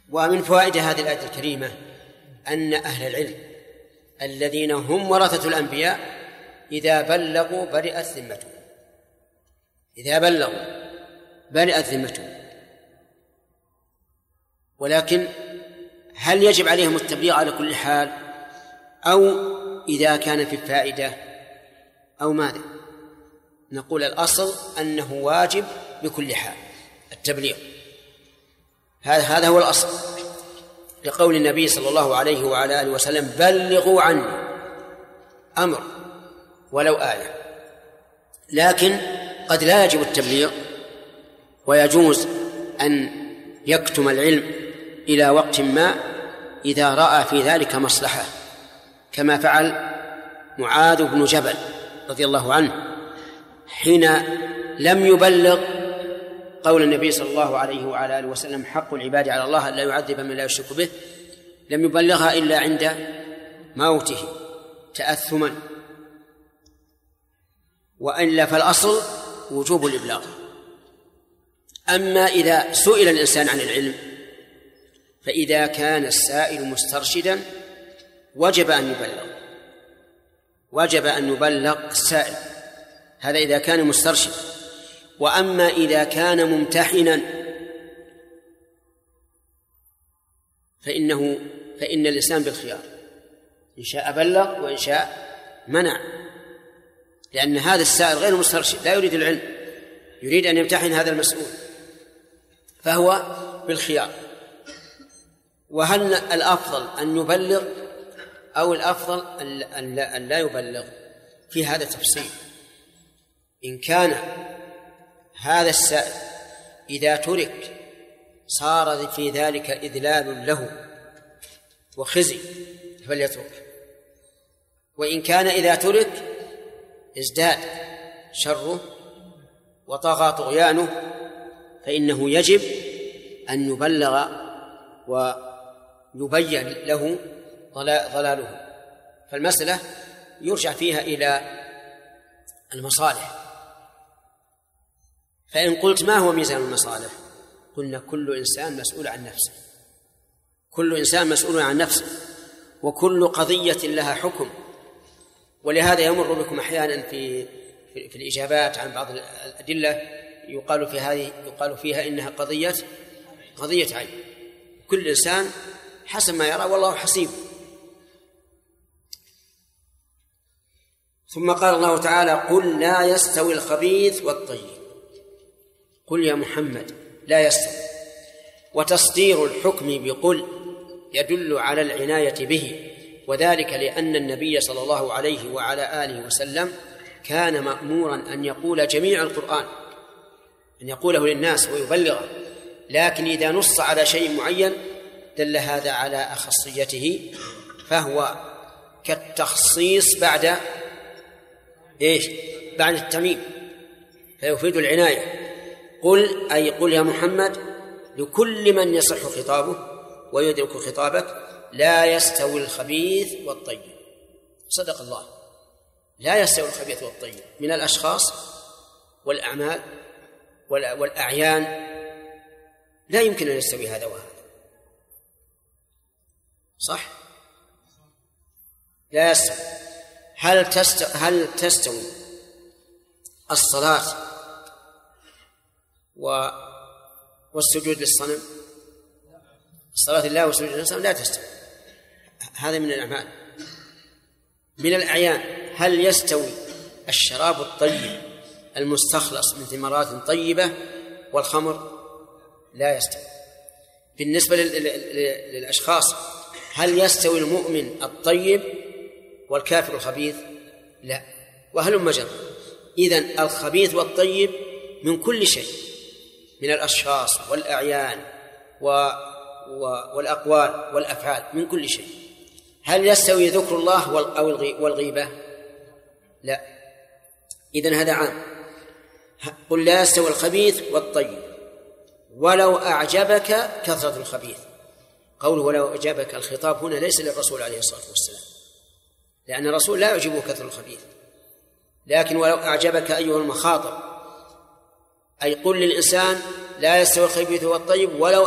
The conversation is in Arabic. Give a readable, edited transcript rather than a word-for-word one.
ومن فوائد هذه الآية الكريمة أن أهل العلم الذين هم ورثة الأنبياء إذا بلغوا برئت ذمتهم، إذا بلغوا برئت ذمتهم. ولكن هل يجب عليهم التبليغ على كل حال أو إذا كان في فائدة أو ماذا؟ نقول الأصل أنه واجب بكل حال التبليغ، هذا هو الأصل، لقول النبي صلى الله عليه وعلى آله وسلم بلغوا عني، أمر ولو آية. لكن قد لا يجب التبليغ ويجوز أن يكتم العلم إلى وقت ما إذا رأى في ذلك مصلحة، كما فعل معاذ بن جبل رضي الله عنه حين لم يبلغ قول النبي صلى الله عليه وعلى آله وسلم حق العباد على الله لا يعذب من لا يشرك به، لم يبلغها إلا عند موته تأثما، وإلا فالأصل وجوب الإبلاغ. أما إذا سئل الإنسان عن العلم فإذا كان السائل مسترشدا وجب أن يبلغ السائل، هذا إذا كان مسترشد. وأما إذا كان ممتحنا فإن الإنسان بالخيار، إن شاء بلغ وإن شاء منع، لأن هذا السائل غير مسترشد لا يريد العلم، يريد أن يمتحن هذا المسؤول، فهو بالخيار. وهل الأفضل أن يبلغ أو الأفضل أن لا يبلغ؟ في هذا تفصيل. إن كان هذا السائل إذا ترك صار في ذلك إذلال له وخزي فليترك، وإن كان إذا ترك ازداد شره وطغى طغيانه فإنه يجب أن يبلغ ويبين له ضلاله. فالمسألة يرجع فيها إلى المصالح. فإن قلت ما هو ميزان المصالح؟ قلنا كل إنسان مسؤول عن نفسه، كل إنسان مسؤول عن نفسه، وكل قضية لها حكم. ولهذا يمر بكم أحيانا في الإجابات عن بعض الأدلة يقال فيها إنها قضية عين، كل إنسان حسب ما يرى والله حسيب. ثم قال الله تعالى قل لا يستوي الخبيث والطيب، قل يا محمد لا يستوي. وتصدير الحكم بقل يدل على العناية به، وذلك لأن النبي صلى الله عليه وعلى آله وسلم كان مأمورا أن يقول جميع القرآن، أن يقوله للناس ويبلغه، لكن إذا نص على شيء معين دل هذا على أخصيته، فهو كالتخصيص بعد التعميم، فيفيد العناية. قل أي قل يا محمد لكل من يصح خطابه ويدرك خطابك لا يستوي الخبيث والطيب. صدق الله، لا يستوي الخبيث والطيب من الأشخاص والأعمال والأعيان، لا يمكن أن يستوي هذا وهذا، صح؟ لا يستوي. هل تستوي الصلاة والسجود للصنم؟ الصلاة لله والسجود للصنم لا تستوي، هذا من الأعمال. من الأعيان هل يستوي الشراب الطيب المستخلص من ثمرات طيبة والخمر؟ لا يستوي. بالنسبة للأشخاص هل يستوي المؤمن الطيب والكافر الخبيث؟ لا. وهلم جرا. إذن الخبيث والطيب من كل شيء، من الأشخاص والأعيان والأقوال والأفعال، من كل شيء. هل يستوي ذكر الله والغيبة؟ لا. إذن هذا عام. قل لا يستوي الخبيث والطيب ولو أعجبك كثرة الخبيث. قوله ولو أعجبك الخطاب هنا ليس للرسول عليه الصلاة والسلام، لأن الرسول لا يعجبه كثرة الخبيث، لكن ولو أعجبك أيها المخاطب، أي قل للإنسان لا يستوي الخبيث والطيب ولو